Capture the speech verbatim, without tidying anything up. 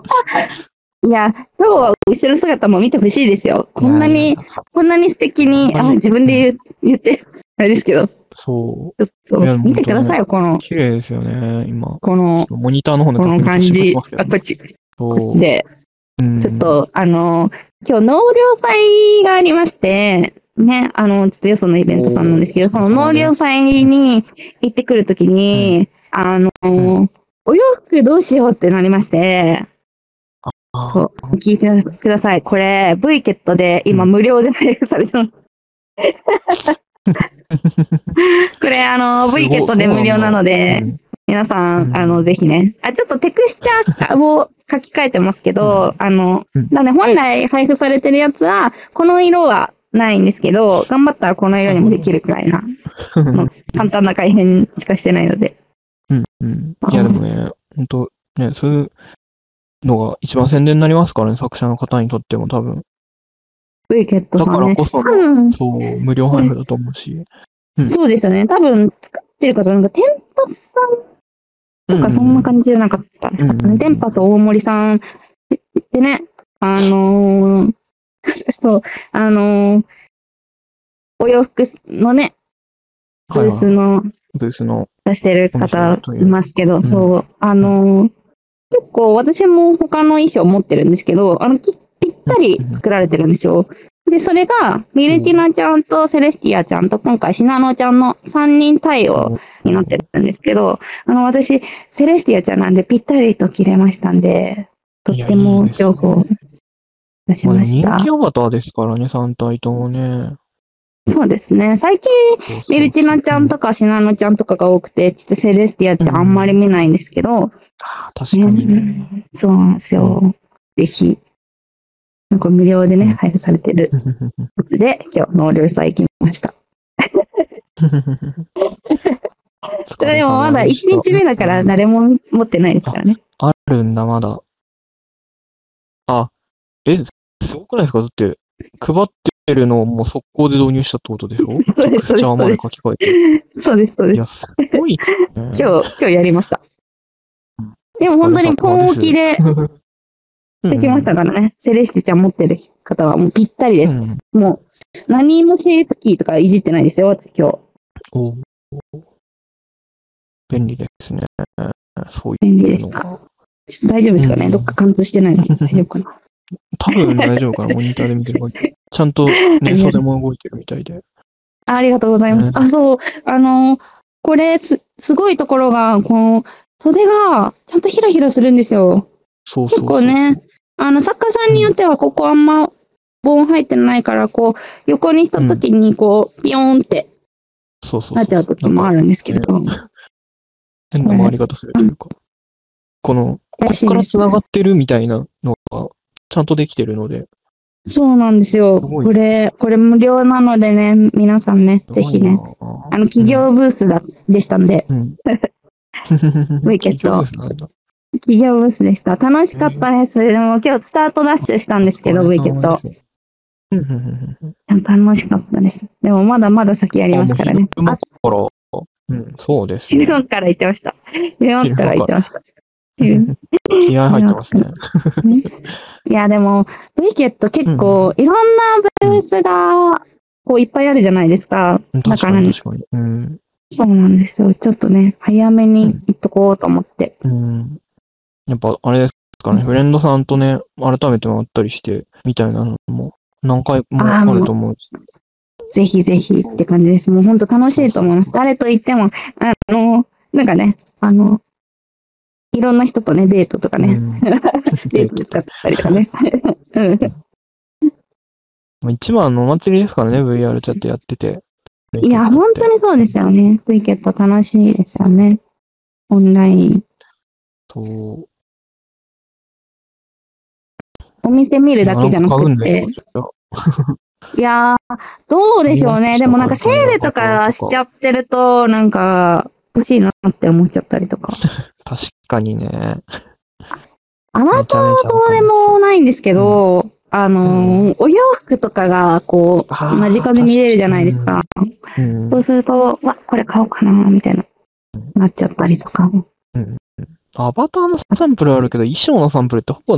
いや、今日は後ろ姿も見てほしいですよ。こんなに、こんなに素敵に、あ、自分で言う、言って、あれですけど。 そう。ちょっと見てくださいよ、この。 綺麗ですよね、今。 この、 モニターの方でこの感じ。あ、こっち。こっちで。ちょっと、あの、今日納涼祭がありまして、ね、あの、ちょっとよそのイベントさんなんですけど、その納涼祭に行ってくるときに、うん、あの、うん、お洋服どうしようってなりまして、そう、聞いてください。これ、ブイケットで今無料で配布されてます。これ、あの、ブイケットで無料なので、うん、皆さん、あの、ぜひね、あ、ちょっとテクスチャーを書き換えてますけど、うん、あの、うん、なので本来配布されてるやつは、この色はないんですけど、頑張ったらこの色にもできるくらいな、もう簡単な改変しかしてないので。 うんうん。いや、でもね、本当ね、そういうのが一番宣伝になりますからね、作者の方にとっても多分。 ブイケットさんね。 だからこそ、そう、無料配布だと思うし。 うん、そうですよね。多分、作ってる方、なんか、テンパスさんとか、そんな感じじゃなかったですかね。うんうん、テンパス大森さんでね、あのー、そう、あのー、お洋服のね、ブースの、 ブースの出してる方いますけど、うん、そう、あのー、結構私も他の衣装持ってるんですけど、あの、ぴったり作られてるんですよ。で、それが、ミルティナちゃんとセレスティアちゃんと、今回シナノちゃんのさんにん対応になってるんですけど、あの、私、セレスティアちゃんなんでぴったりと着れましたんで、とっても情報を出しました。 人気アバターですからね、さん体ともね。 そうですね。最近、ミルティナちゃんとかシナノちゃんとかが多くて、ちょっとセレスティアちゃんあんまり見ないんですけど。うん、 あ確かにね、 ね。そうなんですよ。うん、ぜひ。なんか無料でね、うん、配布されてる。で、今日、納涼祭行きました。でもまだいちにちめだから誰も持ってないですからね。 あ、あるんだ、まだ。あ、え、すごくないですか？だって、配ってるのをもう速攻で導入したってことでしょ？テクスチャーまで書き換えて。 そうです、そうです。 いや、すごい、ね。 今日、今日やりました。でも本当にポン置きでできましたからね。セレスティちゃん持ってる方はもうぴったりです。うん、もう、何もシェイプキーとかいじってないですよ、私今日。 お便利ですね。そういう便利でした。ちょっと大丈夫ですかね、うん、どっか貫通してないの大丈夫かな多分大丈夫かな、モニターで見てる限り。ちゃんとね、袖も動いてるみたいで。 あ, ありがとうございます。うん、あ、そう、あの、これす、すごいところが、この、袖がちゃんとヒラヒラするんですよ。 そうそうそう。 結構ね、あの、作家さんによっては、ここあんま、棒入ってないから、こう、横にしたときに、こう、ピヨーンって、なっちゃうときもあるんですけど。 変な回り方するというか。この、ここから繋がってるみたいなのが、ちゃんとできてるので。 そうなんですよ。これ、これ無料なのでね、皆さんね、ぜひね。あの、企業ブースだ、でしたんで。うん。ブイケット。企業ブースでした。楽しかったです。でも今日スタートダッシュしたんですけど、ブイケット。楽しかったです。でもまだまだ先ありますからね。 あ、からうん、そうです。 昼間から行ってました。昼間から行ってました。 気合入ってますね。 いや、でも、ブイケット結構、いろんなブースが、こう、いっぱいあるじゃないですか。 だからね。確かに。うん。 そうなんですよ。ちょっとね、早めに行っとこうと思って。 うん。やっぱ、あれですかね、フレンドさんとね、改めて回ったりして、みたいなのも、何回もあると思うし。 ぜひぜひって感じです。もう本当楽しいと思います。誰と言っても、あの、なんかね、あの、いろんな人とね、デートとかね、うん、デート使ったりとかね。 一番のお祭りですからね、ブイアール チャットやってて。 いや、本当にそうですよね。ブイケット楽しいですよね。オンライン。 そう。 お店見るだけじゃなくて。いやー、どうでしょうね。でもなんかセールとかしちゃってると、なんか欲しいなって思っちゃったりとか。 確かにね。 アバターはそうでもないんですけど、うん、あのーうん、お洋服とかがこう、間近で見れるじゃないですか。うん、そうすると、わ、これ買おうかな、みたいな、なっちゃったりとか。 うん、アバターのサンプルあるけど、衣装のサンプルってほぼ